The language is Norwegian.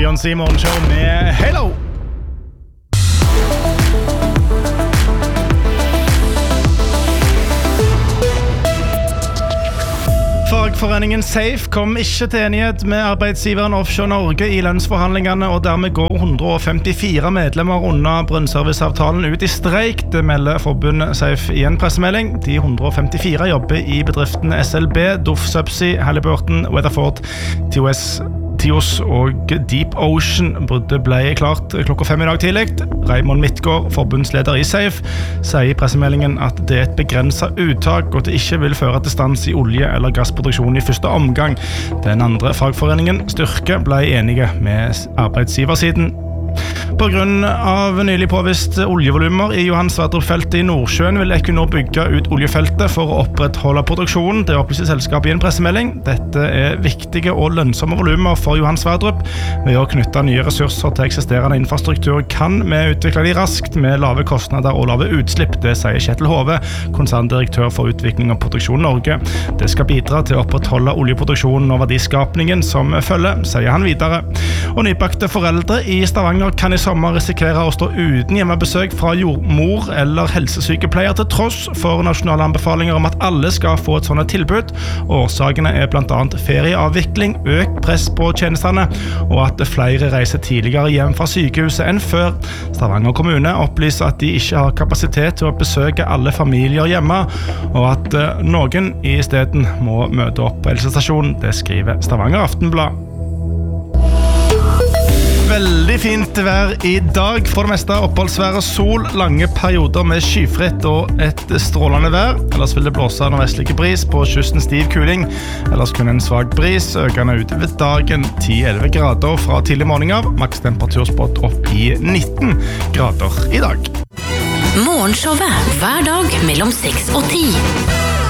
Beyoncé morgenshow med Halo. Fagforeningen SAFE kom ikke til enighet med arbeidsgiveren Offshore Norge i lønnsforhandlingene, og dermed går 154 medlemmer under Brønnserviceavtalen ut i streik. Det melder forbundet SAFE i en pressemelding. De 154 jobber i bedriften SLB, Doff Subsea, Halliburton, Weatherford, TIOS og Deep Ocean. Bruddet ble klart klokka 5 i dag tidlig. Raymond Midtgaard, forbundsleder i SAFE, sier i pressemeldingen at det er et begrenset uttak, og det ikke vil føre til stans i olje- eller gassproduksjon i første omgang. Den andre fagforeningen, Styrke, ble enige med arbeidsgiversiden. På grunn av nylig påvist oljevolumer i Johan Sverdrup-feltet i Nordsjøen vil Equinor bygge ut oljefeltet for å opprettholde produksjonen. Det opplyser selskapet i en pressemelding. Dette er viktige og lønnsomme volumer for Johan Sverdrup. Ved å knytte nye ressurser til eksisterende infrastruktur kan vi utvikle de raskt med lave kostnader og lave utslipp. Det sier Kjetil Hove, konserndirektør for utvikling og produksjon Norge. Det skal bidra til å opprettholde oljeproduksjonen og verdiskapningen som følger, sier han videre. Og nybakte foreldre i Stavanger kan i sommer risikere å stå uten hjemmebesøk fra jordmor eller helsesykepleier til tross for nasjonale anbefalinger om at alle skal få et sånt tilbud. Årsakene er blant annet ferieavvikling, økt press på tjenestene og at flere reiser tidligere hjem fra sykehuset enn før. Stavanger kommune opplyser at de ikke har kapasitet til å besøke alle familier hjemme, og at noen i stedet må møte opp på helsestasjonen. Det skriver Stavanger Aftenblad. Veldig fint vær i dag. For det meste oppholdsvær og sol, lange perioder med skyfritt og et strålende vær. Ellers vil det blåse nordvestlig bris, på kysten stiv kuling. Ellers kun en svag bris, økende utover dagen 10-11 grader fra tidlig morgen av. Makstemperatur spådd opp i 19 grader i dag. Morgenshowet hver dag mellom 6 og 10.